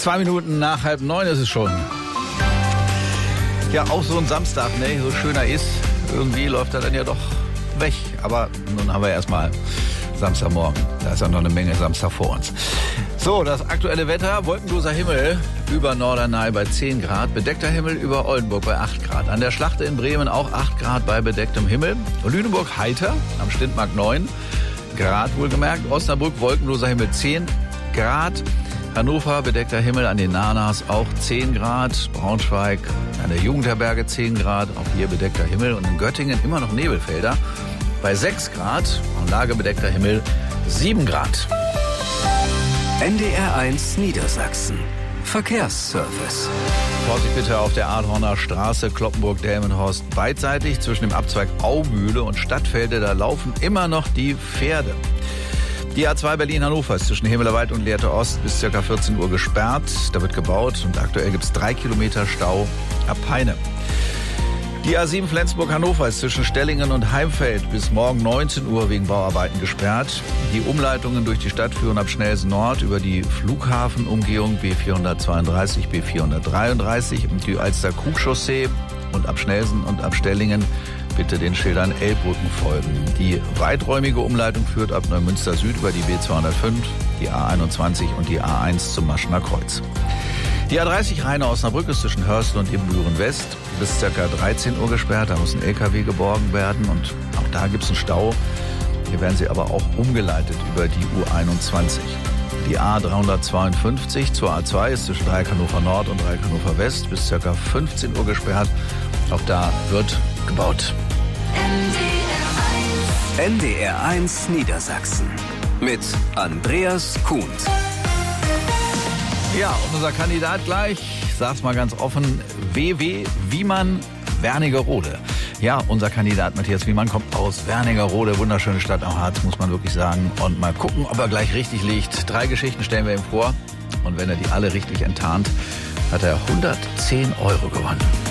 2 Minuten nach 8:30 ist es schon. Ja, auch so ein Samstag, ne, so schöner ist. Irgendwie läuft er dann ja doch weg. Aber nun haben wir erstmal Samstagmorgen. Da ist ja noch eine Menge Samstag vor uns. So, das aktuelle Wetter. Wolkenloser Himmel über Norderney bei 10 Grad. Bedeckter Himmel über Oldenburg bei 8 Grad. An der Schlachte in Bremen auch 8 Grad bei bedecktem Himmel. Lüneburg heiter, am Stintmark 9 Grad wohlgemerkt. Osnabrück wolkenloser Himmel 10 Grad. Hannover bedeckter Himmel an den Nanas auch 10 Grad. Braunschweig an der Jugendherberge 10 Grad. Auch hier bedeckter Himmel. Und in Göttingen immer noch Nebelfelder bei 6 Grad. Lage bedeckter Himmel 7 Grad. NDR 1 Niedersachsen. Verkehrsservice. Vorsicht bitte auf der Adhorner Straße, Cloppenburg-Delmenhorst beidseitig zwischen dem Abzweig Aumühle und Stadtfelde. Da laufen immer noch die Pferde. Die A2 Berlin-Hannover ist zwischen Hemelerwald und Lehrte Ost bis ca. 14 Uhr gesperrt. Da wird gebaut und aktuell gibt es 3 Kilometer Stau ab Peine. Die A7 Flensburg-Hannover ist zwischen Stellingen und Heimfeld bis morgen 19 Uhr wegen Bauarbeiten gesperrt. Die Umleitungen durch die Stadt führen ab Schnellsen Nord über die Flughafenumgehung B432, B433 und die Alster-Krug-Chaussee und ab Schnellsen und ab Stellingen bitte den Schildern Elbbrücken folgen. Die weiträumige Umleitung führt ab Neumünster Süd über die B205, die A21 und die A1 zum Maschener Kreuz. Die A30 Rheine-Osnabrück ist zwischen Hörstel und Ibbenbüren West bis ca. 13 Uhr gesperrt. Da muss ein LKW geborgen werden und auch da gibt es einen Stau. Hier werden sie aber auch umgeleitet über die U21. Die A352 zur A2 ist zwischen Dreieck Hannover Nord und Dreieck Hannover West bis ca. 15 Uhr gesperrt. Auch da wird gebaut. NDR 1 Niedersachsen mit Andreas Kuhn. Ja, und unser Kandidat gleich, ich sag's mal ganz offen, W.W. Wiemann, Wernigerode. Ja, unser Kandidat Matthias Wiemann kommt aus Wernigerode, wunderschöne Stadt am Harz, muss man wirklich sagen. Und mal gucken, ob er gleich richtig liegt. 3 Geschichten stellen wir ihm vor. Und wenn er die alle richtig enttarnt, hat er 110 € gewonnen.